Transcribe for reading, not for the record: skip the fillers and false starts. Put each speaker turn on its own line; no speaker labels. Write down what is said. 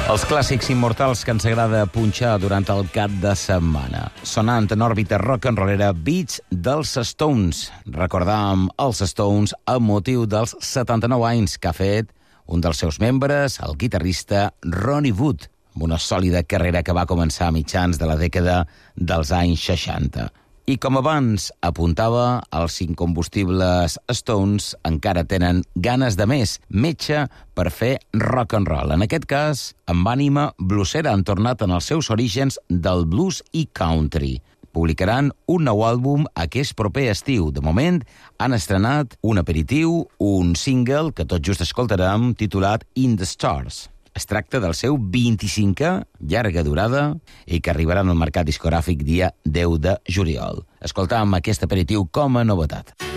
Els clàssics immortals que ens agrada punxar durant el cap de setmana. Sonant en òrbita rock'n'rollera Beats dels Stones. Recordàvem els Stones amb motiu dels 79 anys que ha fet un dels seus membres, el guitarrista Ronnie Wood, amb una sòlida carrera que va començar a mitjans de la dècada dels anys 60. I com abans apuntava, els incombustibles Stones encara tenen ganes de més, metge per fer rock and roll. En aquest cas, amb ànima bluesera, han tornat en els seus orígens del blues i country. Publicaran un nou àlbum aquest proper estiu. De moment, han estrenat un aperitiu, un single que tot just escoltarem, titulat In the Stars. Es tracta del seu 25è llarga durada i que arribarà al mercat discogràfic dia 10 de juliol. Escoltàvem aquest aperitiu com a novetat.